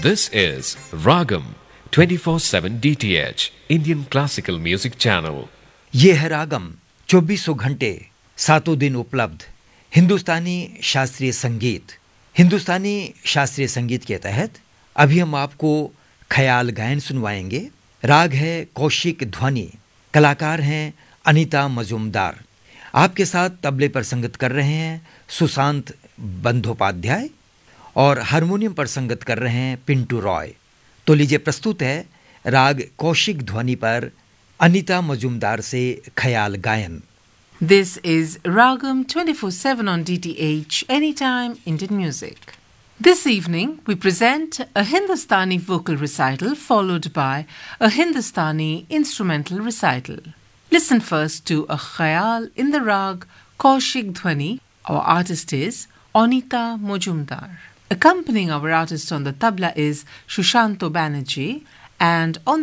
This is Ragam 24/7 DTH Indian Classical Music Channel. ये है रागम 2400 घंटे 7 दिन उपलब्ध हिंदुस्तानी शास्त्रीय संगीत। हिंदुस्तानी शास्त्रीय संगीत के तहत अभी हम आपको ख्याल गायन सुनवाएंगे। राग है कौशिक ध्वनि, कलाकार हैं अनीता मजूमदार। आपके साथ तबले पर संगत कर रहे हैं सुशांत बंदोपाध्याय और हारमोनियम पर संगत कर रहे हैं पिंटू रॉय। तो लीजिए प्रस्तुत है राग कौशिक ध्वनि पर अनीता मजूमदार से ख्याल गायन। This is Ragam 24/7 on DTH, Anytime Indian Music. This evening we present a Hindustani vocal recital followed by a Hindustani instrumental recital. Listen first to a khayal in the rag Kaushik Dhwani. Our artist is Anita Majumdar. Accompanying our artist on the tabla is Shushanto Banerjee, and on